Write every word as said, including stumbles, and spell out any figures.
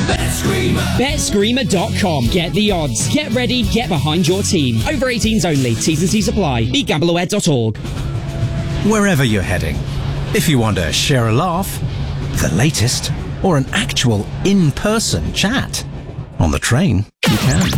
Bet Screamer. bet screamer dot com. Get the odds. Get ready. Get behind your team. Over eighteens only. T's and C's apply. be gamble aware dot org. Wherever you're heading, if you want to share a laugh, the latest, or an actual in-person chat, on the train, you can.